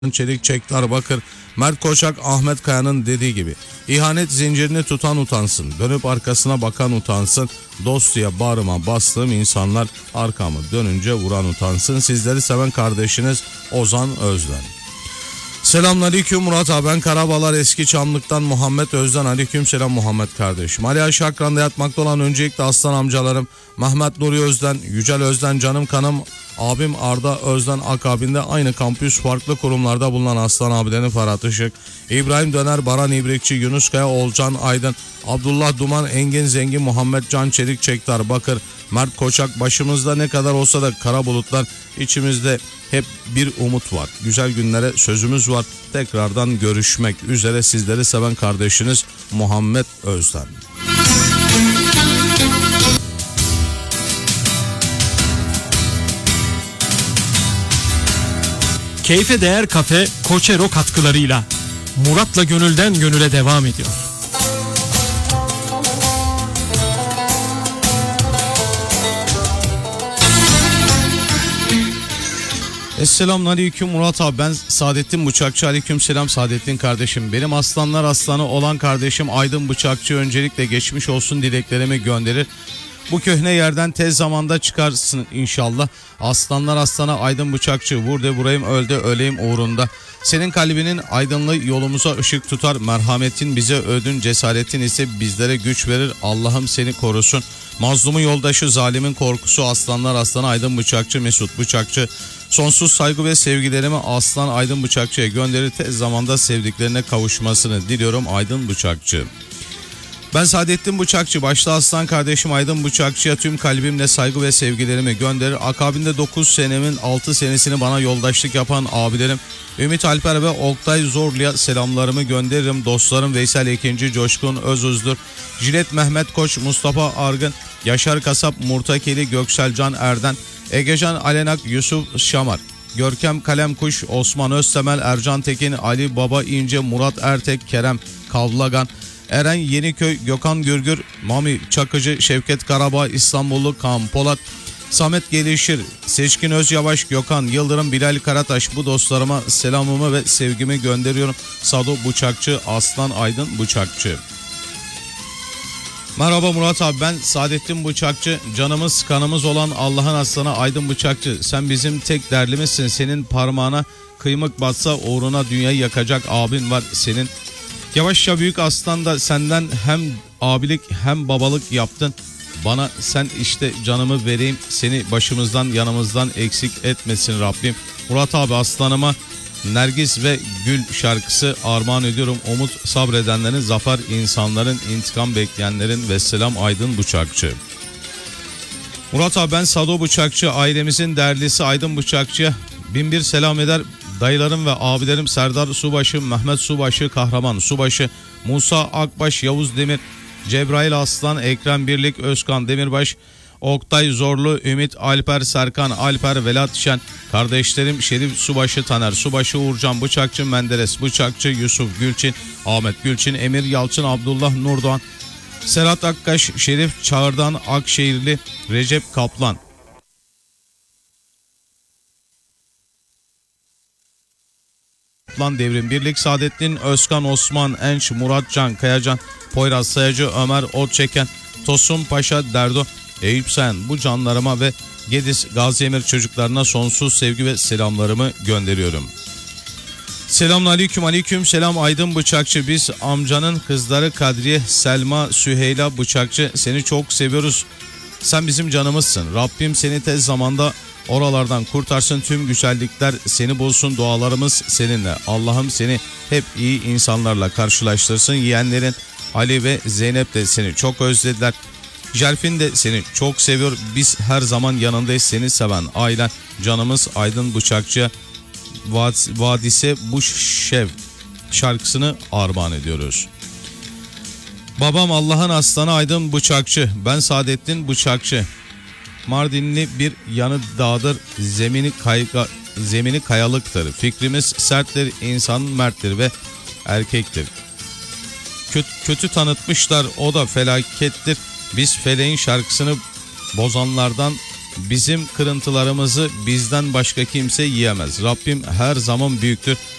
Çelik, Çektar Bakır, Mert Koçak, Ahmet Kaya'nın dediği gibi ihanet zincirini tutan utansın, dönüp arkasına bakan utansın, dost diye bağrıma bastığım insanlar arkamı dönünce vuran utansın. Sizleri seven kardeşiniz Ozan Özden. Selamünaleyküm Murat abi, ben Karabalar Eski Çamlık'tan Muhammed Özden. Aleyküm selam Muhammed kardeşim. Ali Ayşe Akran'da yatmakta olan öncelikle aslan amcalarım Mehmet Nuri Özden, Yücel Özden, canım kanım abim Arda Özden, akabinde aynı kampüs farklı kurumlarda bulunan aslan abilerini Ferhat Işık, İbrahim Döner, Baran İbrikçi, Yunus Kaya, Olcan Aydın, Abdullah Duman, Engin Zengin, Muhammed Can Çelik, Çektar Bakır, Mert Koçak. Başımızda ne kadar olsa da kara bulutlar, içimizde hep bir umut var. Güzel günlere sözümüz var. Tekrardan görüşmek üzere, sizleri seven kardeşiniz Muhammed Özden. Keyfe Değer Kafe Koçero katkılarıyla Murat'la gönülden gönüle devam ediyor. Selamünaleyküm Murat abi, ben Saadettin Bıçakçı. Aleyküm selam Saadettin kardeşim. Benim aslanlar aslanı olan kardeşim Aydın Bıçakçı öncelikle geçmiş olsun dileklerimi gönderir. Bu köhne yerden tez zamanda çıkarsın inşallah. Aslanlar aslanı Aydın Bıçakçı, vur de vurayım, öl de öleyim uğrunda. Senin kalbinin aydınlığı yolumuza ışık tutar. Merhametin bize ödün, cesaretin ise bizlere güç verir. Allah'ım seni korusun. Mazlumun yoldaşı, zalimin korkusu. Aslanlar aslanı Aydın Bıçakçı, Mesut Bıçakçı. Sonsuz saygı ve sevgilerimi Aslan Aydın Bıçakçı'ya gönderir. Tez zamanda sevdiklerine kavuşmasını diliyorum Aydın Bıçakçı. Ben Saadettin Bıçakçı, başta aslan kardeşim Aydın Bıçakçı'ya tüm kalbimle saygı ve sevgilerimi gönderir. Akabinde 9 senemin 6 senesini bana yoldaşlık yapan abilerim Ümit Alper ve Oktay Zorlu'ya selamlarımı gönderirim. Dostlarım Veysel Ekinci, Coşkun Özüzdür, Jilet Mehmet Koç, Mustafa Argın, Yaşar Kasap, Murtakeli, Göksel Can Erden, Egecan Alenak, Yusuf Şamar, Görkem Kalemkuş, Osman Öztemel, Ercan Tekin, Ali Baba İnce, Murat Ertek, Kerem Kavlagan, Eren Yeniköy, Gökhan Gürgür, Mami Çakıcı, Şevket Karabağ, İstanbullu Kaan Polat, Samet Gelişir, Seçkin Özyavaş, Gökhan Yıldırım, Bilal Karataş, bu dostlarıma selamımı ve sevgimi gönderiyorum. Sado Bıçakçı, Aslan Aydın Bıçakçı. Merhaba Murat abi, ben Saadettin Bıçakçı, canımız kanımız olan Allah'ın aslanı Aydın Bıçakçı. Sen bizim tek derlimizsin, senin parmağına kıymık batsa uğruna dünyayı yakacak abin var senin. Yavaşça büyük aslan da senden hem abilik hem babalık yaptın. Bana sen işte canımı vereyim, seni başımızdan yanımızdan eksik etmesin Rabbim. Murat abi, aslanıma Nergis ve Gül şarkısı armağan ediyorum. Umut sabredenlerin, zafer insanların, intikam bekleyenlerin. Vesselam Aydın Bıçakçı. Murat abi, ben Sado Bıçakçı, ailemizin değerlisi Aydın Bıçakçı'ya binbir selam eder. Dayılarım ve abilerim Serdar Subaşı, Mehmet Subaşı, Kahraman Subaşı, Musa Akbaş, Yavuz Demir, Cebrail Aslan, Ekrem Birlik, Özkan Demirbaş, Oktay Zorlu, Ümit Alper, Serkan Alper, Velat Şen, kardeşlerim Şerif Subaşı, Taner Subaşı, Uğurcan Bıçakçı, Menderes Bıçakçı, Yusuf Gülçin, Ahmet Gülçin, Emir Yalçın, Abdullah Nurdoğan, Serhat Akkaş, Şerif Çağırdan, Akşehirli, Recep Kaplan. Devrim Birlik, Saadettin Özkan, Osman Enç, Murat Can Kayacan, Poyraz Sayacı, Ömer Otçeken, Tosun Paşa Derdo, Eyüp Sen, bu canlarıma ve Gediz Gaziemir çocuklarına sonsuz sevgi ve selamlarımı gönderiyorum. Selamünaleyküm, aleyküm selam Aydın Bıçakçı. Biz amcanın kızları Kadriye, Selma, Süheyla Bıçakçı, seni çok seviyoruz. Sen bizim canımızsın. Rabbim seni tez zamanda oralardan kurtarsın, tüm güzellikler seni bulsun, dualarımız seninle. Allah'ım seni hep iyi insanlarla karşılaştırsın. Yeğenlerin Ali ve Zeynep de seni çok özlediler. Jerfin de seni çok seviyor. Biz her zaman yanındayız, seni seven ailen. Canımız Aydın Bıçakçı, Vadise Buşşev şarkısını armağan ediyoruz. Babam Allah'ın aslanı Aydın Bıçakçı, ben Saadettin Bıçakçı. Mardinli, bir yanı dağdır, zemini kayalıktır. Fikrimiz serttir, insan merttir ve erkektir. Kötü tanıtmışlar, o da felakettir. Biz feleğin şarkısını bozanlardan Bizim kırıntılarımızı bizden başka kimse yiyemez. Rabbim her zaman büyüktür.